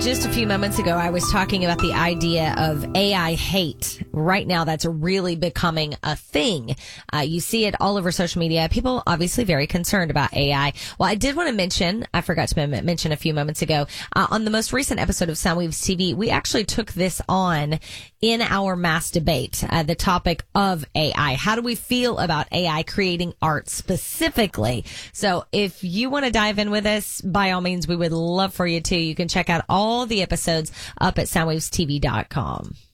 Just a few moments ago, I was talking about the idea of AI hate. Right now, that's really becoming a thing. You see it all over social media. People obviously very concerned about AI. Well, I did want to mention, I forgot to mention a few moments ago, on the most recent episode of Soundwaves TV, we actually took this on in our mass debate, the topic of AI. How do we feel about AI creating art specifically? So if you want to dive in with us, by all means, we would love for you to. You can check out all the episodes up at soundwavestv.com.